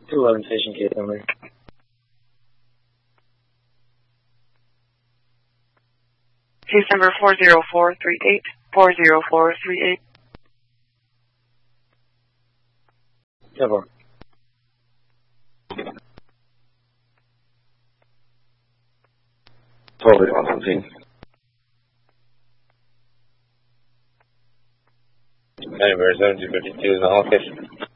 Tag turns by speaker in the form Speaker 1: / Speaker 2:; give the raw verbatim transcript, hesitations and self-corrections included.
Speaker 1: two eleven station case number.
Speaker 2: Case number four zero four three eight, four zero four three eight.
Speaker 1: Never.
Speaker 3: Totally on scene.
Speaker 1: Anywhere seventy fifty-two in the hall kitchen.